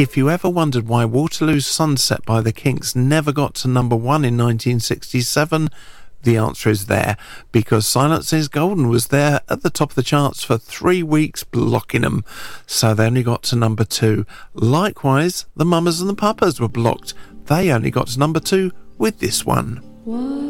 If you ever wondered why Waterloo's Sunset by the Kinks never got to number 1 in 1967, the answer is there, because Silence is Golden was there at the top of the charts for 3 weeks, blocking them. So they only got to number 2. Likewise, the Mamas and the Papas were blocked. They only got to number 2 with this one.